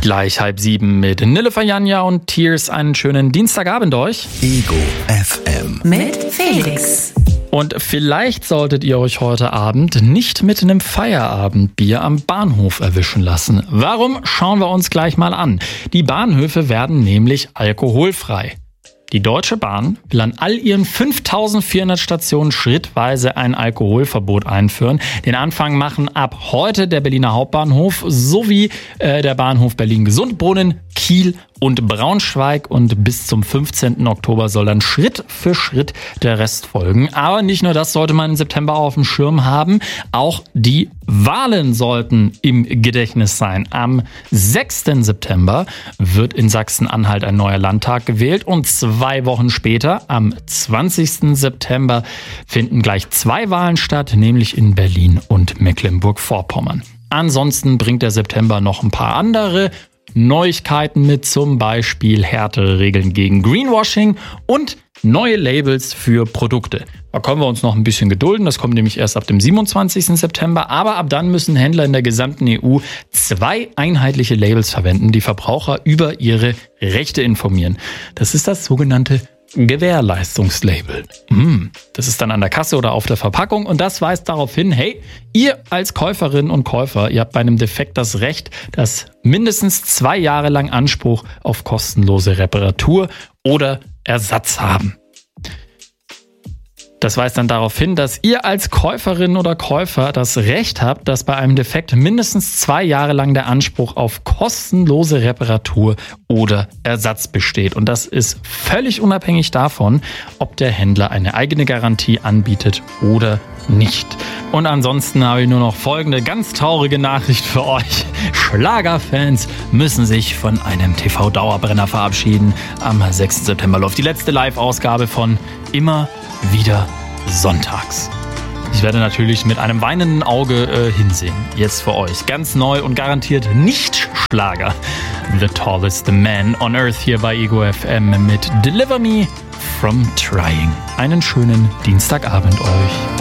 Gleich 6:30 mit Nilüfer Janja und Tears. Einen schönen Dienstagabend euch. Ego FM mit Felix. Und vielleicht solltet ihr euch heute Abend nicht mit einem Feierabendbier am Bahnhof erwischen lassen. Warum? Schauen wir uns gleich mal an. Die Bahnhöfe werden nämlich alkoholfrei. Die Deutsche Bahn will an all ihren 5400 Stationen schrittweise ein Alkoholverbot einführen. Den Anfang machen ab heute der Berliner Hauptbahnhof sowie der Bahnhof Berlin-Gesundbrunnen, Kiel und Braunschweig. Und bis zum 15. Oktober soll dann Schritt für Schritt der Rest folgen. Aber nicht nur das sollte man im September auf dem Schirm haben. Auch die Wahlen sollten im Gedächtnis sein. Am 6. September wird in Sachsen-Anhalt ein neuer Landtag gewählt. Und 2 Wochen später, am 20. September, finden gleich 2 Wahlen statt, nämlich in Berlin und Mecklenburg-Vorpommern. Ansonsten bringt der September noch ein paar andere Neuigkeiten mit, zum Beispiel härtere Regeln gegen Greenwashing und neue Labels für Produkte. Da können wir uns noch ein bisschen gedulden, das kommt nämlich erst ab dem 27. September, aber ab dann müssen Händler in der gesamten EU 2 einheitliche Labels verwenden, die Verbraucher über ihre Rechte informieren. Das ist das sogenannte Gewährleistungslabel. Das ist dann an der Kasse oder auf der Verpackung und das weist darauf hin, hey, ihr als Käuferinnen und Käufer, ihr habt bei einem Defekt das Recht, dass mindestens 2 Jahre lang Anspruch auf kostenlose Reparatur oder Ersatz haben. Das weist dann darauf hin, dass ihr als Käuferin oder Käufer das Recht habt, dass bei einem Defekt mindestens 2 Jahre lang der Anspruch auf kostenlose Reparatur oder Ersatz besteht. Und das ist völlig unabhängig davon, ob der Händler eine eigene Garantie anbietet oder nicht. Und ansonsten habe ich nur noch folgende ganz traurige Nachricht für euch. Schlagerfans müssen sich von einem TV-Dauerbrenner verabschieden. Am 6. September läuft die letzte Live-Ausgabe von Immer wieder sonntags. Ich werde natürlich mit einem weinenden Auge hinsehen. Jetzt für euch. Ganz neu und garantiert nicht Schlager. The Tallest Man on Earth hier bei Ego FM mit Deliver Me from Trying. Einen schönen Dienstagabend euch.